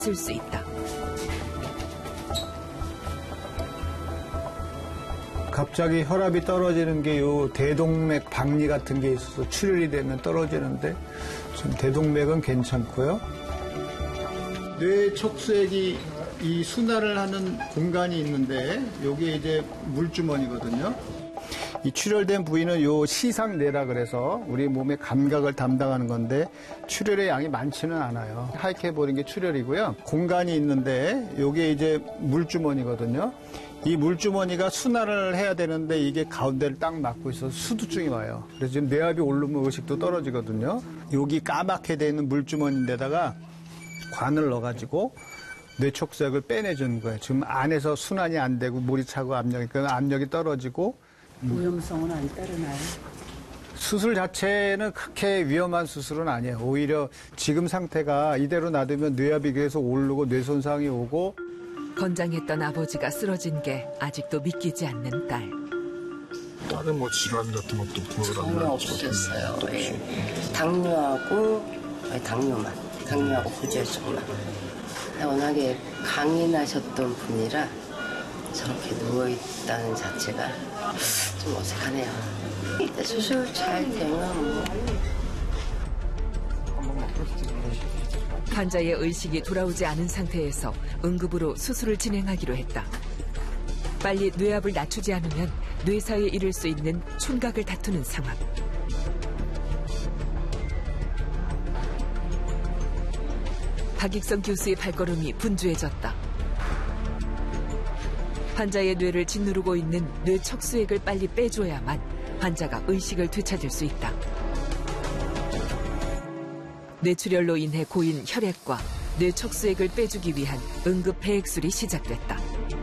쓸 수 있다. 갑자기 혈압이 떨어지는 게 요 대동맥 박리 같은 게 있어서 출혈이 되면 떨어지는데 지금 대동맥은 괜찮고요. 뇌 척수액이 이 순환을 하는 공간이 있는데 여기 이제 물주머니거든요. 이 출혈된 부위는 요 시상뇌라 그래서 우리 몸의 감각을 담당하는 건데 출혈의 양이 많지는 않아요. 하얗게 보이는 게 출혈이고요. 공간이 있는데 요게 이제 물주머니거든요. 이 물주머니가 순환을 해야 되는데 이게 가운데를 딱 막고 있어서 수두증이 와요. 그래서 지금 뇌압이 오르면 의식도 떨어지거든요. 여기 까맣게 돼 있는 물주머니인데다가 관을 넣어가지고 뇌촉수액을 빼내주는 거예요. 지금 안에서 순환이 안 되고 물이 차고 압력이 떨어지고. 위험성은 안 따르나요? 수술 자체는 그렇게 위험한 수술은 아니에요. 오히려 지금 상태가 이대로 놔두면 뇌압이 계속 오르고 뇌 손상이 오고. 건장했던 아버지가 쓰러진 게 아직도 믿기지 않는 딸. 다른 뭐 질환 같은 것도 보여달라고 전혀 없으셨어요. 예. 당뇨하고 고지혈증만. 워낙에 강인하셨던 분이라 저렇게 누워있다는 자체가 좀 어색하네요. 수술 잘 되면 뭐. 환자의 의식이 돌아오지 않은 상태에서 응급으로 수술을 진행하기로 했다. 빨리 뇌압을 낮추지 않으면 뇌사에 이를 수 있는 촌각을 다투는 상황. 박익성 교수의 발걸음이 분주해졌다. 환자의 뇌를 짓누르고 있는 뇌 척수액을 빨리 빼줘야만 환자가 의식을 되찾을 수 있다. 뇌출혈로 인해 고인 혈액과 뇌 척수액을 빼주기 위한 응급 배액술이 시작됐다.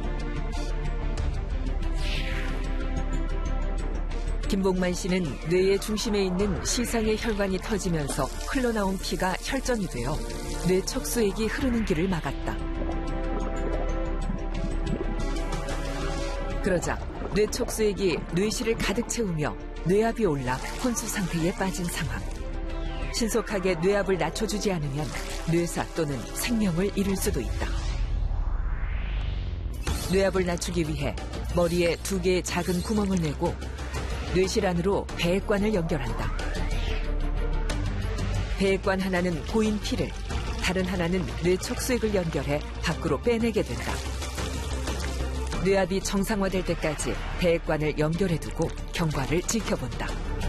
김복만 씨는 뇌의 중심에 있는 시상의 혈관이 터지면서 흘러나온 피가 혈전이 되어 뇌 척수액이 흐르는 길을 막았다. 그러자 뇌 척수액이 뇌실을 가득 채우며 뇌압이 올라 혼수 상태에 빠진 상황. 신속하게 뇌압을 낮춰주지 않으면 뇌사 또는 생명을 잃을 수도 있다. 뇌압을 낮추기 위해 머리에 2개의 작은 구멍을 내고 뇌실 안으로 배액관을 연결한다. 배액관 하나는 고인 피를, 다른 하나는 뇌 척수액을 연결해 밖으로 빼내게 된다. 뇌압이 정상화될 때까지 배액관을 연결해두고 경과를 지켜본다.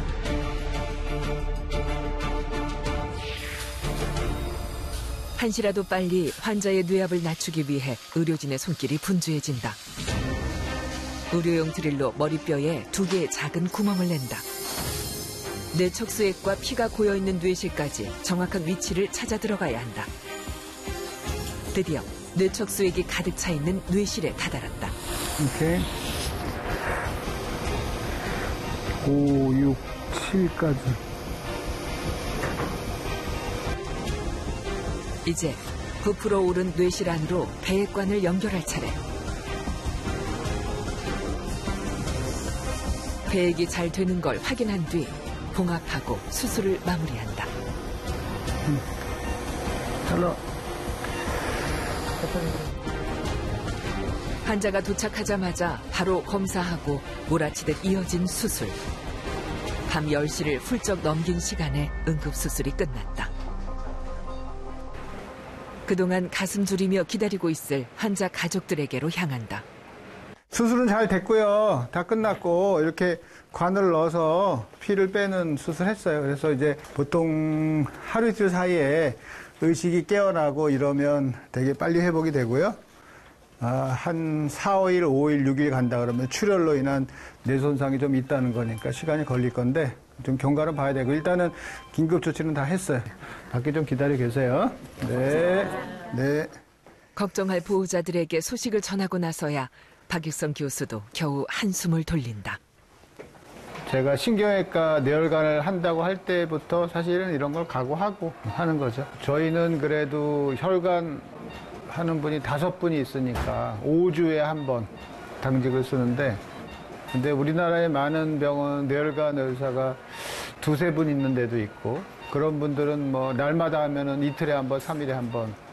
한시라도 빨리 환자의 뇌압을 낮추기 위해 의료진의 손길이 분주해진다. 의료용 드릴로 머리뼈에 2개의 작은 구멍을 낸다. 뇌 척수액과 피가 고여있는 뇌실까지 정확한 위치를 찾아 들어가야 한다. 드디어 뇌 척수액이 가득 차 있는 뇌실에 다다랐다. 이렇게 5, 6, 7까지. 이제 부풀어 오른 뇌실 안으로 배액관을 연결할 차례. 배액이 잘 되는 걸 확인한 뒤 봉합하고 수술을 마무리한다. 잘라. 환자가 도착하자마자 바로 검사하고 몰아치듯 이어진 수술. 밤 10시를 훌쩍 넘긴 시간에 응급수술이 끝났다. 그동안 가슴 졸이며 기다리고 있을 환자 가족들에게로 향한다. 수술은 잘 됐고요. 다 끝났고 이렇게 관을 넣어서 피를 빼는 수술했어요. 그래서 이제 보통 하루 이틀 사이에 의식이 깨어나고 이러면 되게 빨리 회복이 되고요. 한 4, 5일, 5일, 6일 간다 그러면 출혈로 인한 뇌 손상이 좀 있다는 거니까 시간이 걸릴 건데 좀 경과는 봐야 되고 일단은 긴급 조치는 다 했어요. 밖에 좀 기다려 계세요. 네. 네. 걱정할 보호자들에게 소식을 전하고 나서야 박익성 교수도 겨우 한숨을 돌린다. 제가 신경외과 뇌혈관을 한다고 할 때부터 사실은 이런 걸 각오하고 하는 거죠. 저희는 그래도 혈관 하는 분이 5분이 있으니까 5주에 한 번 당직을 쓰는데 근데 우리나라에 많은 병원 뇌혈관 의사가 2, 3분 있는 데도 있고 그런 분들은 뭐 날마다 하면은 이틀에 한 번, 3일에 한 번